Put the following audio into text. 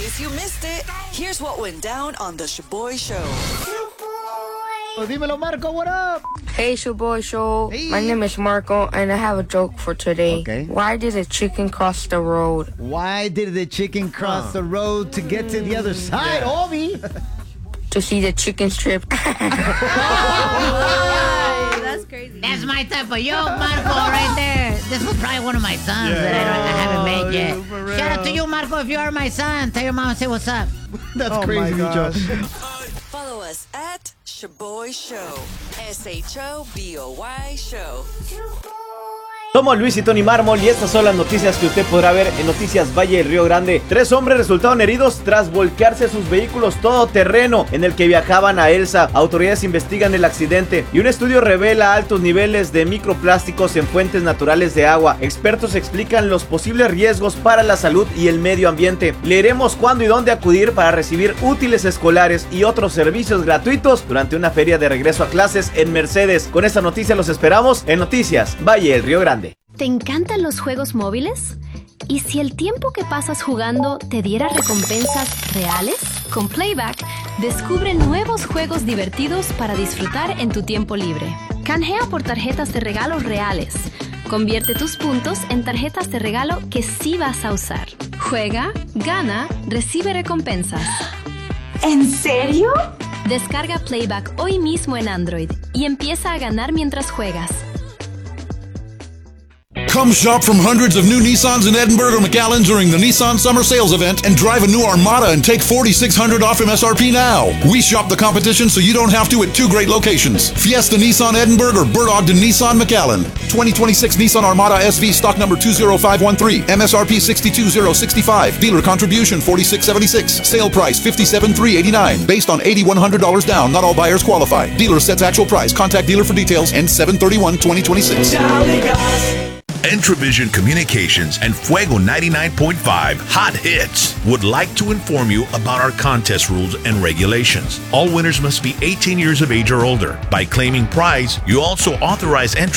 case you missed it, here's what went down on the Shaboy Show. Dímelo, Marco, what up? Hey, Shaboy Show. Hey. My name is Marco, and I have a joke for today. Okay. Why did a chicken cross the road? Why did the chicken cross the road to get to the other side, Obi? To see the chicken strip. That's crazy. That's my type of joke, Marco, right there. This was probably one of my sons that I haven't made yet. Shout out to you, Marco, if you are my son. Tell your mom and say what's up. That's crazy, Micho. Follow us at Shaboy Show. SHOBOY Show. Somos Luis y Tony Mármol y estas son las noticias que usted podrá ver en Noticias Valle del Río Grande. 3 hombres resultaron heridos tras volcarse sus vehículos todoterreno en el que viajaban a Elsa. Autoridades investigan el accidente y un estudio revela altos niveles de microplásticos en fuentes naturales de agua. Expertos explican los posibles riesgos para la salud y el medio ambiente. Leeremos cuándo y dónde acudir para recibir útiles escolares y otros servicios gratuitos durante una feria de regreso a clases en Mercedes. Con esta noticia los esperamos en Noticias Valle del Río Grande. ¿Te encantan los juegos móviles? ¿Y si el tiempo que pasas jugando te diera recompensas reales? Con Playback, descubre nuevos juegos divertidos para disfrutar en tu tiempo libre. Canjea por tarjetas de regalo reales. Convierte tus puntos en tarjetas de regalo que sí vas a usar. Juega, gana, recibe recompensas. ¿En serio? Descarga Playback hoy mismo en Android y empieza a ganar mientras juegas. Come shop from hundreds of new Nissans in Edinburgh or McAllen during the Nissan Summer Sales Event and drive a new Armada and take $4,600 off MSRP now. We shop the competition so you don't have to at 2 great locations. Fiesta Nissan Edinburgh or Burt Ogden Nissan McAllen. 2026 Nissan Armada SV stock number 20513. MSRP $62,065. Dealer contribution $46.76. Sale price $57,389. Based on $8,100 down. Not all buyers qualify. Dealer sets actual price. Contact dealer for details. Ends 7/31/2026. Entravision Communications and Fuego 99.5 Hot Hits would like to inform you about our contest rules and regulations. All winners must be 18 years of age or older. By claiming prize, you also authorize entry